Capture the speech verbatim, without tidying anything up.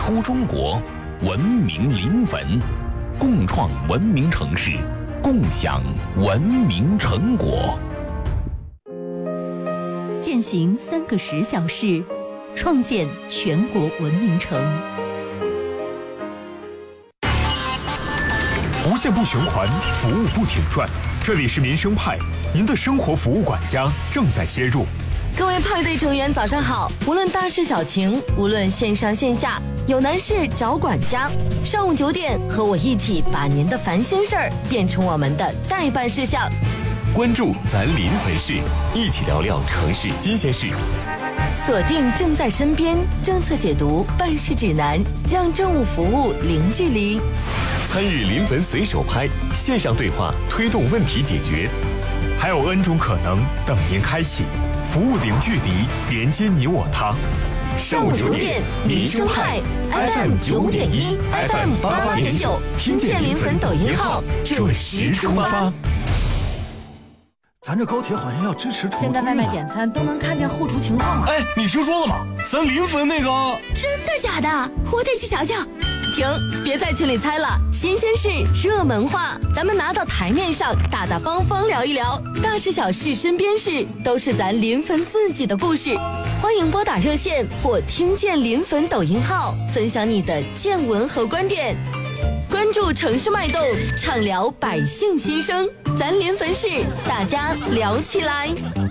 出中国，文明临汾，共创文明城市，共享文明成果。 践行三个十小时，创建全国文明城。 无限不循环，服务不停转。这里是民生派，您的生活服务管家正在切入。 各位派对成员早上好，无论大事小情，无论线上线下，有难事找管家。上午九点，和我一起把您的烦心事儿变成我们的待办事项。 关注咱临汾市，一起聊聊城市新鲜事。 锁定正在身边政策解读办事指南，让政务服务零距离。 参与临汾随手拍线上对话，推动问题解决。 还有 N 种可能等您开启，服务零距离，连接你我他。 上午九点，民生派 F M 九点一 ，F M 八八点九，听见临汾抖音号，准时出发。 咱这高铁好像要支持重现在外卖点餐都能看见后厨情况了。 哎，你听说了吗？咱临汾那个…… 真的假的？我得去瞧瞧。停，别在群里猜了，新鲜事、热门话，咱们拿到台面上，大大方方聊一聊，大事小事、身边事，都是咱临汾自己的故事。欢迎拨打热线或听见临汾抖音号，分享你的见闻和观点。关注城市脉动，畅聊百姓心声，咱临汾市，大家聊起来。